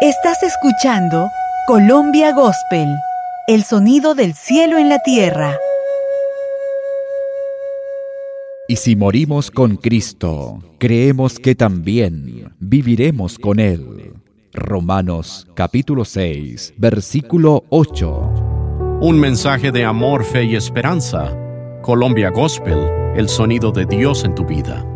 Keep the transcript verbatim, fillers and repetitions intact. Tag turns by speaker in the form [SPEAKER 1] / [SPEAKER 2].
[SPEAKER 1] Estás escuchando Colombia Gospel, el sonido del cielo en la tierra.
[SPEAKER 2] Y si morimos con Cristo, creemos que también viviremos con Él. Romanos capítulo seis, versículo ocho.
[SPEAKER 3] Un mensaje de amor, fe y esperanza. Colombia Gospel, el sonido de Dios en tu vida.